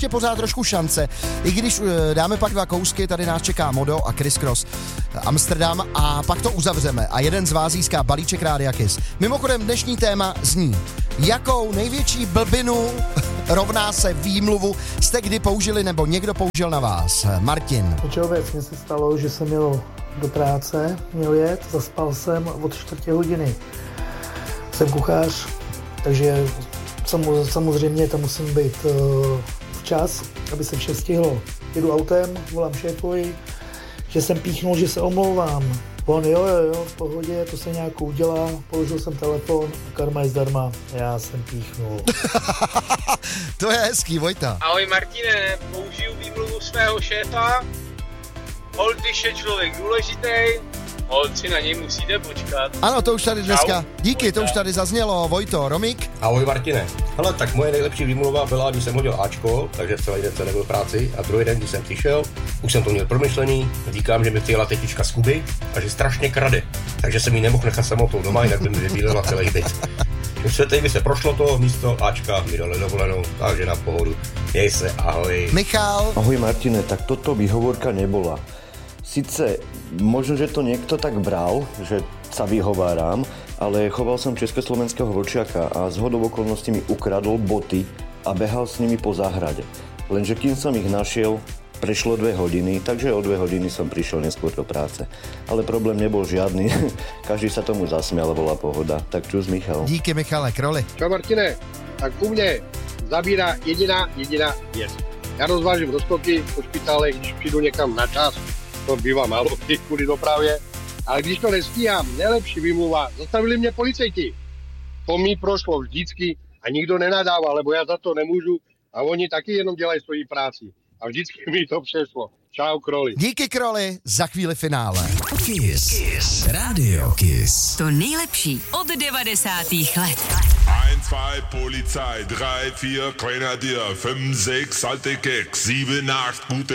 je pořád trošku šance, i když dáme pak 2 kousky, tady nás čeká Modo a Chris Cross Amsterdam a pak to uzavřeme a jeden z vás získá balíček Rádia Kiss. Mimochodem dnešní téma zní, jakou největší blbinu rovná se výmluvu jste kdy použili nebo někdo použil na vás? Martin. Člověk, mně se stalo, že jsem jel do práce, měl jet, zaspal jsem od 4 hodiny. Jsem kuchař, takže samozřejmě tam musím být včas, aby se vše stihlo. Jedu autem, volám šéfovi, že jsem píchnul, že se omlouvám. On jo, v pohodě, to se nějak udělá, položil jsem telefon, karma je zdarma, já jsem píchnul. To je hezký, Vojta. Ahoj Martine, použiju výmluvu svého šéfa. Hold, když je člověk důležitý, hold si na něj musíte počkat. Ano, to už tady dneska, Čau. díky, Vojta. to už tady zaznělo, Vojto, Romik. Ahoj Martine. Hele, tak moje nejlepší výmluva byla, když jsem hodil Ačko, takže celý den jsem nebyl v práci a druhý den, když jsem přišel, už jsem to měl promyšlený, říkám, že mi přijela tetička z Kuby a že strašně krade, takže jsem ji nemohl nechat samotou doma, jinak by mi vybílela celý byt. Už se se prošlo to místo Ačka, mi dali dovolenou, takže na pohodu. Měj se, ahoj. Michal. Ahoj Martine, tak toto výhovorka nebola. Sice možno, že to niekto tak bral, že sa vyhováram, ale choval som československého vlčiaka a zhodou okolností mi ukradol boty a behal s nimi po záhrade. Lenže kým som ich našiel, prešlo 2 hodiny, takže o 2 hodiny som prišiel neskôr do práce. Ale problém nebol žiadny, každý sa tomu zasmial, bola pohoda. Tak čus Michal. Díky Michale, Kroli. Čau Martine, tak u mě zabírá jediná věc. Já rozvážím roztoky po špitále, když přijdu někam na čas, to bývá málo kvůli dopravě, ale když to nestíhám, nejlepší výmluva, zastavili mě policajti. To mi prošlo vždycky a nikdo nenadává, lebo já za to nemůžu a oni taky jenom dělají svoji práci. A vždycky mi to přešlo. Čau, Kroli. Díky, Kroli, za chvíli finále. Kiss. Radio Kiss. To nejlepší od 90. let. 1, 2, Polizei, 3, 4, Grenadier, 5, 6, alte Keks, 7, 8, gute